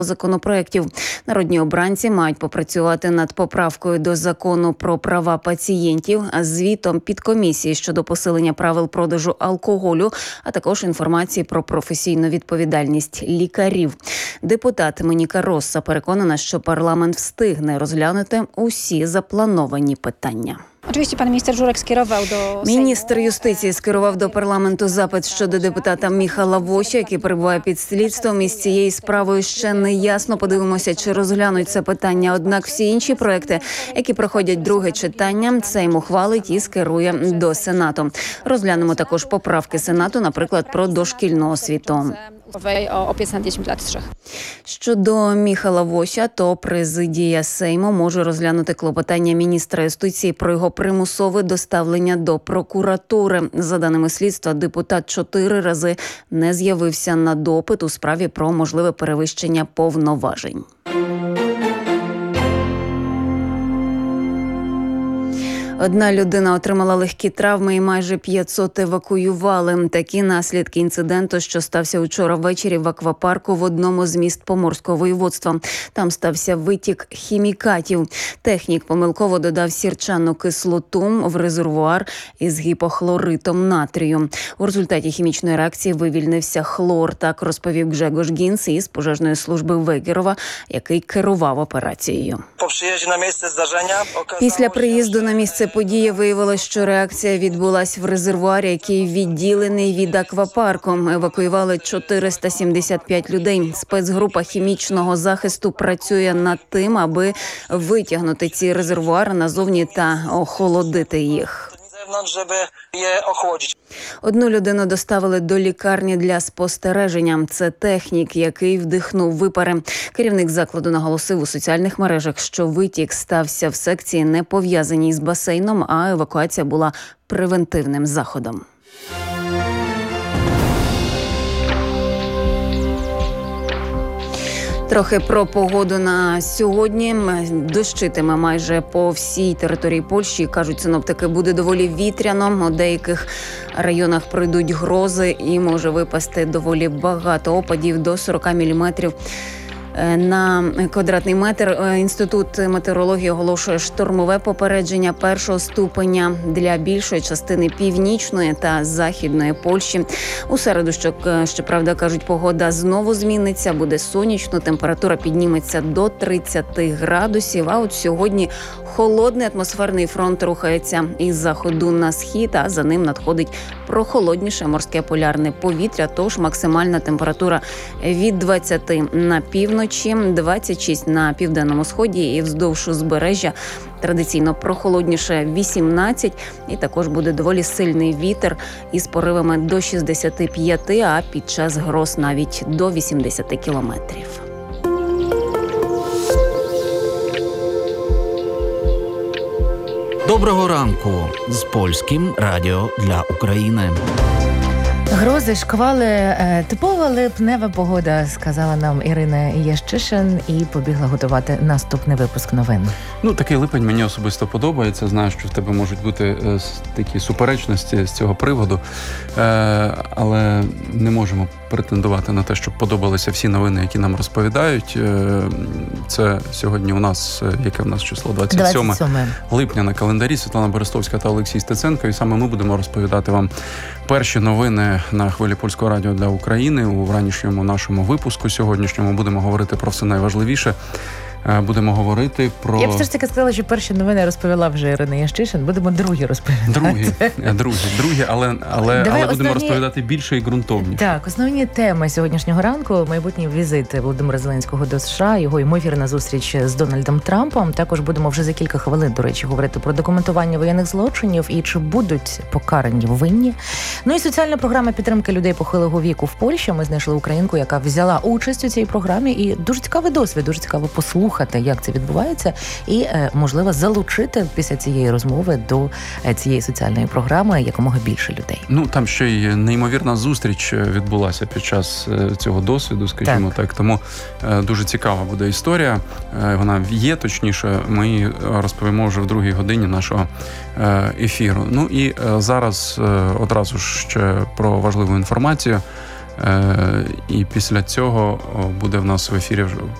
законопроєктів. Народні обранці мають попрацювати над поправкою до закону про права пацієнтів, звітом підкомісії щодо посилення правил продажу алкоголю, а також інформації про професійну відповідальність лікарів. Депутат Моніка Росса переконана, що парламент встигне розглянути усі заплановані питання. Міністр юстиції скерував до парламенту запит щодо депутата Міхала Воща, який перебуває під слідством. Із цією справою ще не ясно. Подивимося, чи розглянуть це питання. Однак всі інші проекти, які проходять друге читання, Сейм ухвалить і скерує до Сенату. Розглянемо також поправки Сенату, наприклад, про дошкільну освіту. Щодо Міхала Воща, то президія Сейму може розглянути клопотання міністра юстиції про його примусове доставлення до прокуратури. За даними слідства, депутат 4 рази не з'явився на допит у справі про можливе перевищення повноважень. Одна людина отримала легкі травми і майже 500 евакуювали. Такі наслідки інциденту, що стався учора ввечері в аквапарку в одному з міст Поморського воєводства. Там стався витік хімікатів. Технік помилково додав сірчану кислоту в резервуар із гіпохлоритом натрію. У результаті хімічної реакції вивільнився хлор, так розповів Гжегош Гінц із пожежної служби Вегерова, який керував операцією. Після приїзду на місце події виявилось, що реакція відбулась в резервуарі, який відділений від аквапарку. Евакуювали 475 людей. Спецгрупа хімічного захисту працює над тим, аби витягнути ці резервуари назовні та охолодити їх. Одну людину доставили до лікарні для спостереження. Це технік, який вдихнув випари. Керівник закладу наголосив у соціальних мережах, що витік стався в секції, не пов'язаній з басейном, а евакуація була превентивним заходом. Трохи про погоду на сьогодні. Дощитиме майже по всій території Польщі. Кажуть, синоптики, буде доволі вітряно. У деяких районах пройдуть грози і може випасти доволі багато опадів, до 40 міліметрів на квадратний метр. Інститут метеорології оголошує штормове попередження 1-го ступеня для більшої частини північної та західної Польщі. У середу, щоправда, кажуть, погода знову зміниться, буде сонячно, температура підніметься до 30 градусів. А от сьогодні холодний атмосферний фронт рухається із заходу на схід, а за ним надходить прохолодніше морське полярне повітря, тож максимальна температура від 20 на півночі, 26 на південному сході і вздовж узбережжя. Традиційно прохолодніше 18, і також буде доволі сильний вітер із поривами до 65, а під час гроз навіть до 80 кілометрів. Доброго ранку з Польським радіо для України. Грози, шквали, типова липнева погода, сказала нам Ірина Ящишин і побігла готувати наступний випуск новин. Такий липень мені особисто подобається. Знаю, що в тебе можуть бути такі суперечності з цього приводу, але не можемо претендувати на те, щоб подобалися всі новини, які нам розповідають. Це сьогодні у нас, яке в нас число? 27 липня на календарі. Світлана Берестовська та Олексій Стеценко. І саме ми будемо розповідати вам перші новини на хвилі Польського радіо для України. У ранішньому нашому випуску сьогоднішньому будемо говорити про все найважливіше. Будемо говорити про... Я б все ж таки сказала, що перші новини розповіла вже Ірина Ящишин. Будемо другі розповідати. Другі, але будемо розповідати більше і ґрунтовніше. Так, основні теми сьогоднішнього ранку. Майбутній візит Володимира Зеленського до США, його ймовірна зустріч з Дональдом Трампом. Також будемо вже за кілька хвилин, до речі, говорити про документування воєнних злочинів і чи будуть покарані винні. І соціальна програма підтримки людей похилого віку в Польщі. Ми знайшли українку, яка взяла участь у цій програмі. І дуже цікавий досвід, дуже цікаво послухати, як це відбувається, і, можливо, залучити після цієї розмови до цієї соціальної програми якомога більше людей. Там ще й неймовірна зустріч відбулася під час цього досвіду, скажімо так. Тому дуже цікава буде історія. Вона є, точніше, ми її розповімо вже в другій годині нашого ефіру. І зараз одразу ж ще про важливу інформацію. І після цього буде в нас в ефірі вже